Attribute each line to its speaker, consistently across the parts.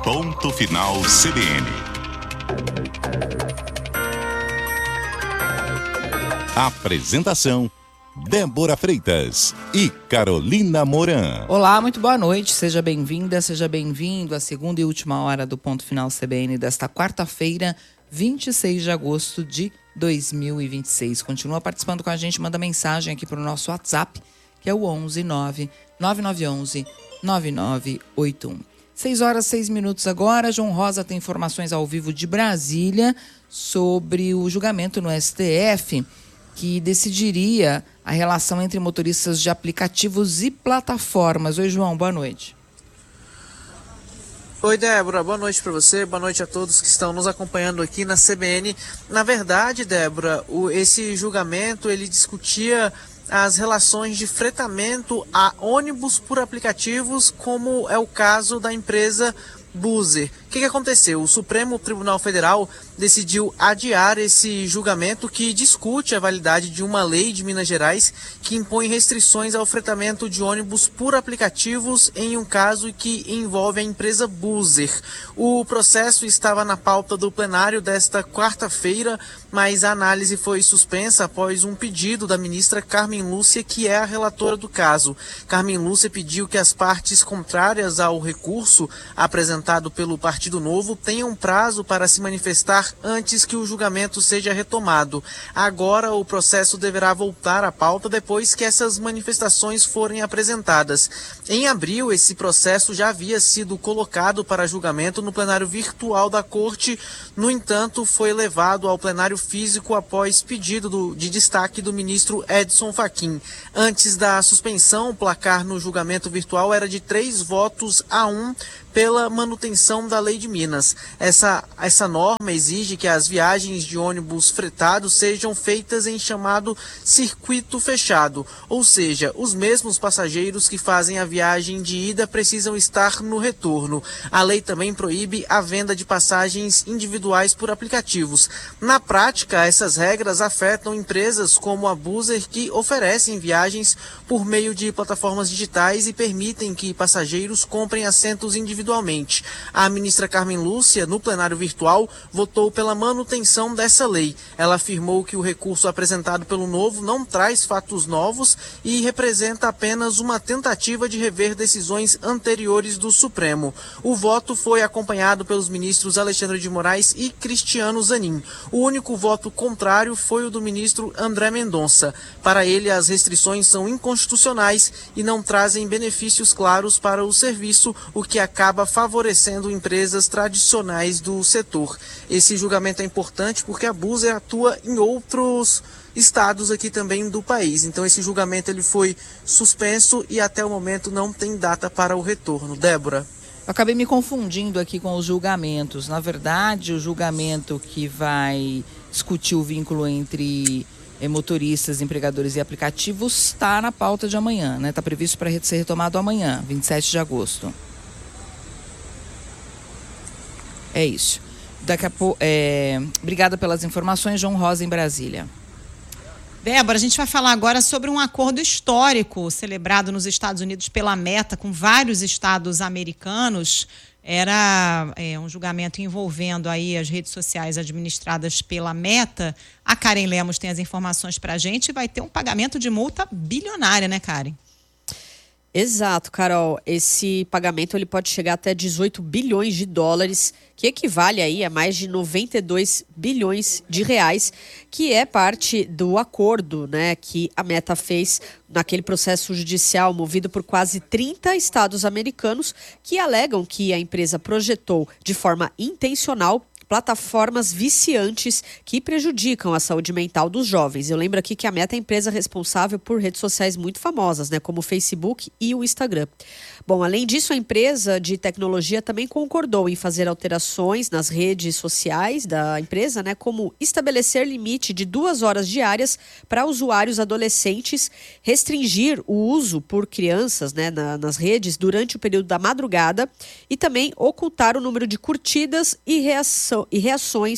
Speaker 1: Ponto Final CBN. Apresentação: Débora Freitas e Carolina Moran.
Speaker 2: Olá, muito boa noite, seja bem-vinda, seja bem-vindo à segunda e última hora do Ponto Final CBN desta quarta-feira, 26 de agosto de 2026. Continua participando com a gente, manda mensagem aqui para o nosso WhatsApp, que é o 11-9911-9981. 6 horas, 6 minutos agora. João Rosa tem informações ao vivo de Brasília sobre o julgamento no STF que decidiria a relação entre motoristas de aplicativos e plataformas. Oi, João, boa noite.
Speaker 3: Oi, Débora, boa noite para você, boa noite a todos que estão nos acompanhando aqui na CBN. Na verdade, Débora, esse julgamento, ele discutia as relações de fretamento a ônibus por aplicativos, como é o caso da empresa Buser. O que aconteceu? O Supremo Tribunal Federal decidiu adiar esse julgamento que discute a validade de uma lei de Minas Gerais que impõe restrições ao fretamento de ônibus por aplicativos em um caso que envolve a empresa Buser. O processo estava na pauta do plenário desta quarta-feira, mas a análise foi suspensa após um pedido da ministra Carmen Lúcia, que é a relatora do caso. Carmen Lúcia pediu que as partes contrárias ao recurso apresentado pelo Partido Novo tenham prazo para se manifestar antes que o julgamento seja retomado. Agora o processo deverá voltar à pauta depois que essas manifestações forem apresentadas. Em abril, esse processo já havia sido colocado para julgamento no plenário virtual da Corte. No entanto, foi levado ao plenário físico após pedido de destaque do ministro Edson Fachin. Antes da suspensão, o placar no julgamento virtual era de 3-1 pela manutenção da Lei de Minas. Essa norma exige que as viagens de ônibus fretados sejam feitas em chamado circuito fechado, ou seja, os mesmos passageiros que fazem a viagem de ida precisam estar no retorno. A lei também proíbe a venda de passagens individuais por aplicativos. Na prática, essas regras afetam empresas como a Buser, que oferecem viagens por meio de plataformas digitais e permitem que passageiros comprem assentos individualmente. A ministra Carmen Lúcia, no plenário virtual, votou pela manutenção dessa lei. Ela afirmou que o recurso apresentado pelo Novo não traz fatos novos e representa apenas uma tentativa de rever decisões anteriores do Supremo. O voto foi acompanhado pelos ministros Alexandre de Moraes e Cristiano Zanin. O único voto contrário foi o do ministro André Mendonça. Para ele, as restrições são inconstitucionais e não trazem benefícios claros para o serviço, o que acaba favorecendo empresas tradicionais do setor. Esse julgamento é importante porque a Buser atua em outros estados aqui também do país. Então esse julgamento ele foi suspenso e até o momento não tem data para o retorno. Débora.
Speaker 2: Eu acabei me confundindo aqui com os julgamentos. Na verdade, o julgamento que vai discutir o vínculo entre motoristas, empregadores e aplicativos está na pauta de amanhã, né? Está previsto para ser retomado amanhã, 27 de agosto. É isso. Daqui a pouco. Obrigada pelas informações, João Rosa, em Brasília.
Speaker 4: Débora, a gente vai falar agora sobre um acordo histórico celebrado nos Estados Unidos pela Meta com vários estados americanos. Era um julgamento envolvendo aí as redes sociais administradas pela Meta. A Karen Lemos tem as informações para a gente e vai ter um pagamento de multa bilionária, né, Karen?
Speaker 5: Exato, Carol. Esse pagamento ele pode chegar até 18 bilhões de dólares, que equivale aí a mais de 92 bilhões de reais, que é parte do acordo, né, que a Meta fez naquele processo judicial movido por quase 30 estados americanos que alegam que a empresa projetou de forma intencional plataformas viciantes que prejudicam a saúde mental dos jovens. Eu lembro aqui que a Meta é a empresa responsável por redes sociais muito famosas, né, como o Facebook e o Instagram. Bom, além disso, a empresa de tecnologia também concordou em fazer alterações nas redes sociais da empresa, né, como estabelecer limite de 2 horas diárias para usuários adolescentes, restringir o uso por crianças, né, nas redes durante o período da madrugada e também ocultar o número de curtidas e reações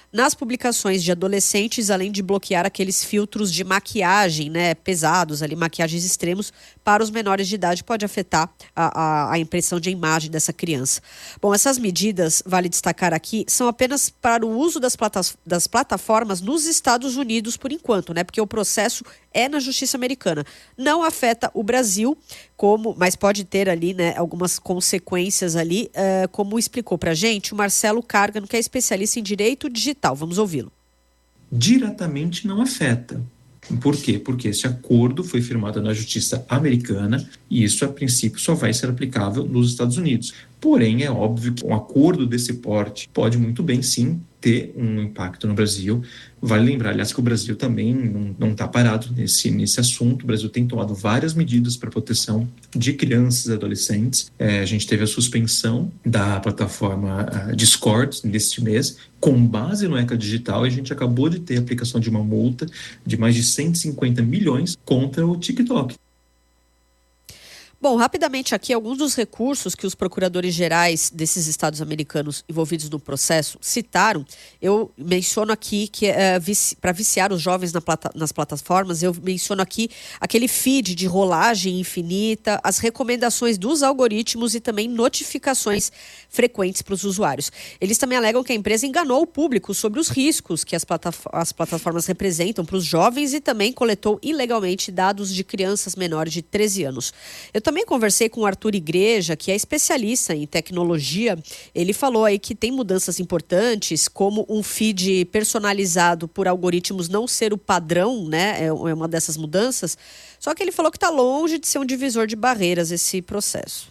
Speaker 5: nas publicações de adolescentes, além de bloquear aqueles filtros de maquiagem, né, pesados, ali, maquiagens extremos, para os menores de idade, pode afetar a impressão de imagem dessa criança. Bom, essas medidas, vale destacar aqui, são apenas para o uso das plataformas nos Estados Unidos por enquanto, né, porque o processo é na justiça americana. Não afeta o Brasil, mas pode ter ali, né, algumas consequências ali, como explicou pra gente o Marcelo Cárgano, que é especialista em direito digital. Vamos ouvi-lo.
Speaker 6: Diretamente não afeta. Por quê? Porque esse acordo foi firmado na justiça americana e isso, a princípio, só vai ser aplicável nos Estados Unidos. Porém, é óbvio que um acordo desse porte pode muito bem, sim, ter um impacto no Brasil. Vale lembrar, aliás, que o Brasil também não está parado nesse assunto. O Brasil tem tomado várias medidas para proteção de crianças e adolescentes. A gente teve a suspensão da plataforma Discord neste mês, com base no ECA Digital, e a gente acabou de ter a aplicação de uma multa de mais de 150 milhões contra o TikTok.
Speaker 5: Bom, rapidamente aqui, alguns dos recursos que os procuradores gerais desses estados americanos envolvidos no processo citaram. Eu menciono aqui que para viciar os jovens nas plataformas, eu menciono aqui aquele feed de rolagem infinita, as recomendações dos algoritmos e também notificações frequentes para os usuários. Eles também alegam que a empresa enganou o público sobre os riscos que as plataformas representam para os jovens e também coletou ilegalmente dados de crianças menores de 13 anos. Eu também conversei com o Arthur Igreja, que é especialista em tecnologia. Ele falou aí que tem mudanças importantes, como um feed personalizado por algoritmos não ser o padrão, né? É uma dessas mudanças. Só que ele falou que está longe de ser um divisor de barreiras esse processo.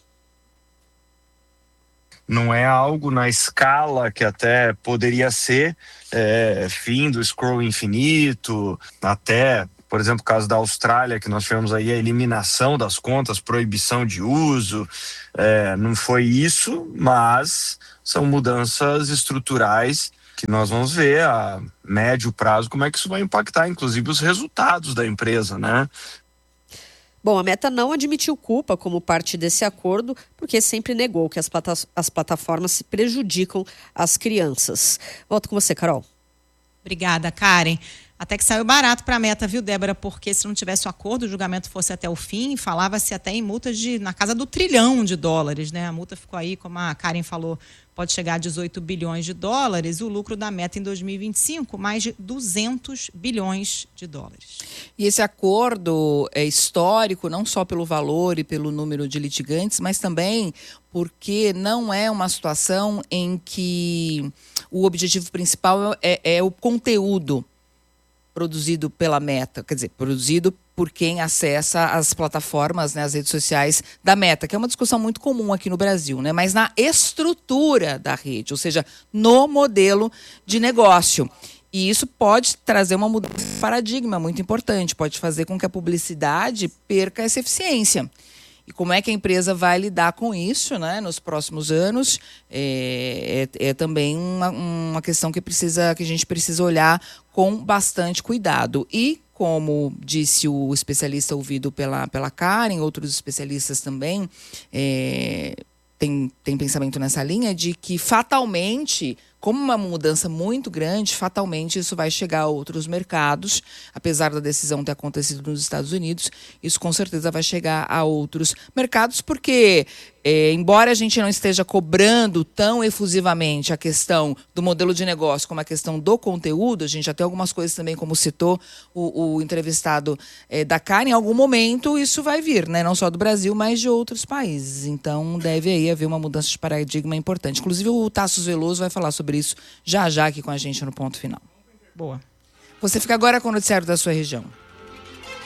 Speaker 7: Não é algo na escala que até poderia ser fim do scroll infinito, até... Por exemplo, o caso da Austrália, que nós tivemos aí a eliminação das contas, proibição de uso. Não foi isso, mas são mudanças estruturais que nós vamos ver a médio prazo como é que isso vai impactar, inclusive, os resultados da empresa, né?
Speaker 5: Bom, a Meta não admitiu culpa como parte desse acordo, porque sempre negou que as plataformas prejudicam as crianças. Volto com você, Carol.
Speaker 4: Obrigada, Karen. Até que saiu barato para a Meta, viu, Débora? Porque se não tivesse o acordo, o julgamento fosse até o fim, falava-se até em multas na casa do $1 trilhão, né? A multa ficou aí, como a Karen falou, pode chegar a 18 bilhões de dólares. O lucro da Meta em 2025, mais de 200 bilhões de dólares.
Speaker 2: E esse acordo é histórico, não só pelo valor e pelo número de litigantes, mas também porque não é uma situação em que o objetivo principal é o conteúdo produzido pela Meta, quer dizer, produzido por quem acessa as plataformas, né, as redes sociais da Meta, que é uma discussão muito comum aqui no Brasil, né, mas na estrutura da rede, ou seja, no modelo de negócio. E isso pode trazer uma mudança de paradigma muito importante, pode fazer com que a publicidade perca essa eficiência. E como é que a empresa vai lidar com isso, né, nos próximos anos, é também uma questão que a gente precisa olhar com bastante cuidado. E, como disse o especialista ouvido pela Karen, outros especialistas também tem pensamento nessa linha de que fatalmente, como uma mudança muito grande, fatalmente isso vai chegar a outros mercados, apesar da decisão ter acontecido nos Estados Unidos, isso com certeza vai chegar a outros mercados, porque embora a gente não esteja cobrando tão efusivamente a questão do modelo de negócio como a questão do conteúdo, a gente já tem algumas coisas também, como citou o entrevistado da Karen, em algum momento isso vai vir, né? Não só do Brasil, mas de outros países. Então deve aí haver uma mudança de paradigma importante. Inclusive o Tassos Veloso vai falar sobre isso já aqui com a gente no Ponto Final.
Speaker 4: Boa.
Speaker 2: Você fica agora com o noticiário da sua região.